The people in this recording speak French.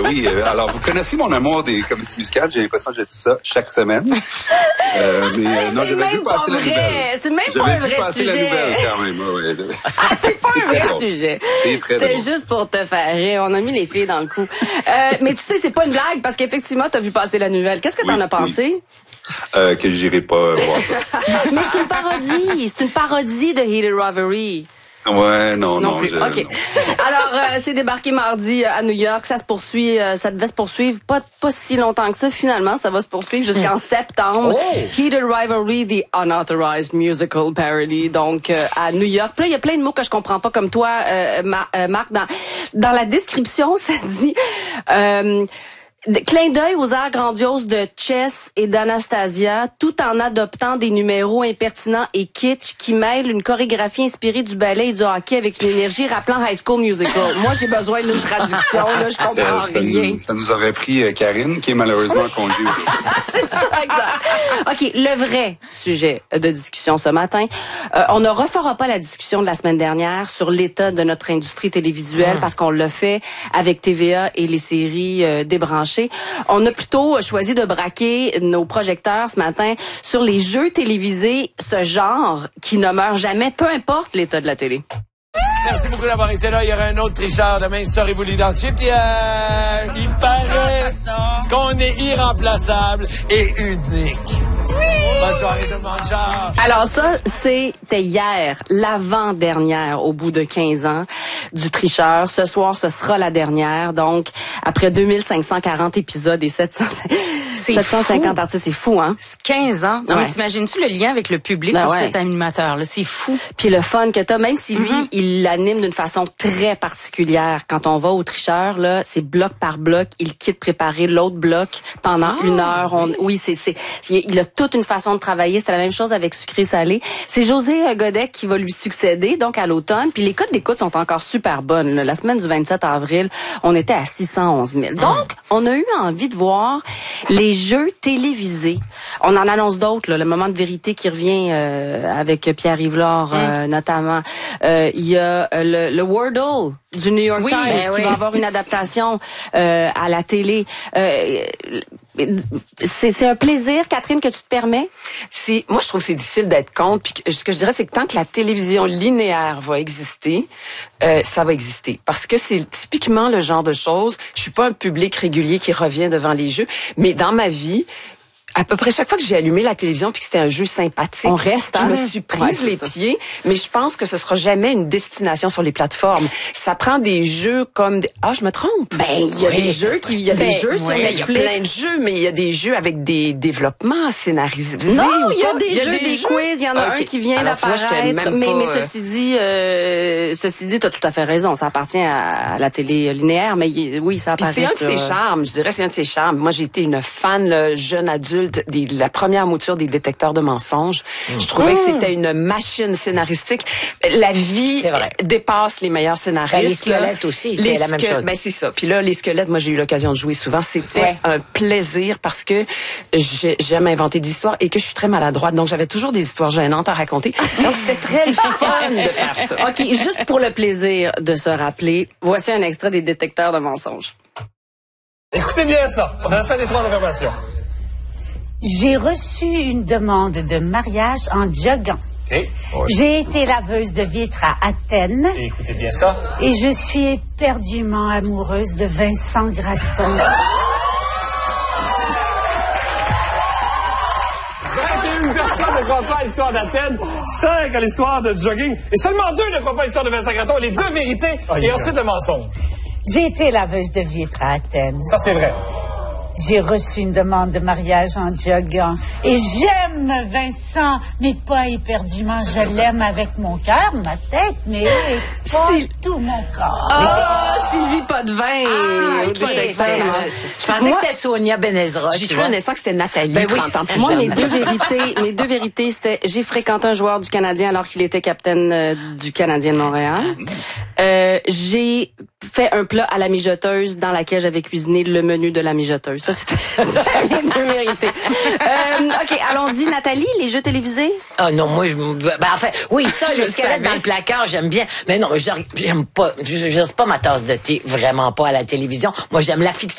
Oui, alors vous connaissez mon amour des comédies musicales. J'ai l'impression que je dis ça chaque semaine. Mais non, j'avais vu passer la nouvelle. C'est même pas un vrai passer sujet. La nouvelle quand même. Ouais. C'est pas un vrai sujet. C'était juste pour te faire rire. On a mis les filles dans le coup. Mais tu sais, c'est pas une blague parce qu'effectivement, t'as vu passer la nouvelle. Qu'est-ce que t'en as pensé? Que j'irai pas voir ça. Mais c'est une parodie. C'est une parodie de Heated Rivalry. Ouais, non plus. OK. Alors, c'est débarqué mardi à New York. Ça se poursuit, ça devait se poursuivre pas si longtemps que ça. Finalement, ça va se poursuivre jusqu'en septembre. Heated Rivalry, the Unauthorized Musical Parody. Donc, à New York. Puis là, il y a plein de mots que je comprends pas comme toi, Marc. Dans la description, ça dit... clin d'œil aux airs grandioses de Chess et d'Anastasia, tout en adoptant des numéros impertinents et kitsch qui mêlent une chorégraphie inspirée du ballet et du hockey avec une énergie rappelant High School Musical. Moi, j'ai besoin d'une traduction, là, je comprends rien. Ça nous aurait pris Karine, qui est malheureusement en congé aujourd'hui. C'est ça, exact. OK, le vrai sujet de discussion ce matin. On ne refera pas la discussion de la semaine dernière sur l'état de notre industrie télévisuelle parce qu'on l'a fait avec TVA et les séries débranchées. On a plutôt choisi de braquer nos projecteurs ce matin sur les jeux télévisés, ce genre qui ne meurt jamais, peu importe l'état de la télé. Merci beaucoup d'avoir été là. Il y aura un autre tricheur demain. Saurez-vous l'identifier? Puis il paraît qu'on est irremplaçable et unique. Bonne soirée tout le monde, ciao. Alors ça, c'était hier, l'avant-dernière au bout de 15 ans du tricheur. Ce soir, ce sera la dernière. Donc, après 2540 épisodes et 750 artistes, c'est fou, hein? 15 ans. Non, mais t'imagines-tu le lien avec le public pour cet animateur-là? C'est fou. Puis le fun que t'as, même si lui, il l'anime d'une façon très particulière. Quand on va au tricheur, là, c'est bloc par bloc. Il quitte préparer l'autre bloc pendant 1 heure. Il a toute une façon de travailler. C'était la même chose avec Sucré Salé. C'est José Godec qui va lui succéder, donc à l'automne. Puis les cotes d'écoute sont encore super bonnes. La semaine du 27 avril, on était à 611 000. Donc, on a eu envie de voir les jeux télévisés. On en annonce d'autres, le moment de vérité qui revient avec Pierre Yvelore notamment. Il y a le Wordle du New York Times qui va avoir une adaptation à la télé. C'est un plaisir, Catherine, que tu te permets? Moi, je trouve que c'est difficile d'être contre. Puis ce que je dirais, c'est que tant que la télévision linéaire va exister, ça va exister. Parce que c'est typiquement le genre de choses. Je suis pas un public régulier qui revient devant les jeux, mais dans ma vie, à peu près chaque fois que j'ai allumé la télévision puis que c'était un jeu sympathique, je me suis prise les pieds, mais je pense que ce sera jamais une destination sur les plateformes. Ça prend des jeux comme je me trompe. Ben, il y a des jeux sur Netflix. Il y a plein de jeux, mais il y a des jeux avec des développements scénarisés. Non, il y a des jeux, des quiz, il y en a un qui vient d'apparaître, mais ceci dit, t'as tout à fait raison, ça appartient à la télé linéaire, mais oui, ça apparaît. Puis c'est un de ses charmes, je dirais, c'est un de ses charmes. Moi, j'ai été une fan, jeune adulte, la première mouture des détecteurs de mensonges. Je trouvais que c'était une machine scénaristique. La vie dépasse les meilleurs scénaristes. Les squelettes aussi, c'est la même chose. Ben c'est ça. Puis là, les squelettes, moi j'ai eu l'occasion de jouer souvent. C'était un plaisir parce que j'aime inventer des histoires et que je suis très maladroite. Donc j'avais toujours des histoires gênantes à raconter. Donc c'était très fun de faire ça. OK, juste pour le plaisir de se rappeler, voici un extrait des détecteurs de mensonges. Écoutez bien ça. On va se faire des trois d'information. J'ai reçu une demande de mariage en joguant. Okay. J'ai été laveuse de vitres à Athènes. Et écoutez bien ça. Et je suis éperdument amoureuse de Vincent Gratton. 21 personnes ne croient pas à l'histoire d'Athènes, 5 à l'histoire de jogging, et seulement 2 ne croient pas à l'histoire de Vincent Gratton, les 2 vérités, et ensuite le mensonge. J'ai été laveuse de vitres à Athènes. Ça, c'est vrai. J'ai reçu une demande de mariage en joguant. Et j'aime Vincent, mais pas éperdument. Je l'aime avec mon cœur, ma tête, mais pas tout mon corps. Sylvie Potvin. Je pensais que c'était Sonia Benezra. J'ai cru en naissant que c'était Nathalie, 30 ans plus Moi, jeune. mes deux vérités, c'était j'ai fréquenté un joueur du Canadien alors qu'il était capitaine du Canadien de Montréal. J'ai fait un plat à la mijoteuse dans laquelle j'avais cuisiné le menu de la mijoteuse. Ça, c'était mes deux vérités. OK, allons-y. Nathalie, les jeux télévisés? Ah non, moi, enfin, oui, ça, le squelette dans le placard, j'aime bien. Mais non, j'aime pas, c'est pas ma tasse de thé, vraiment pas à la télévision. Moi, j'aime la fiction.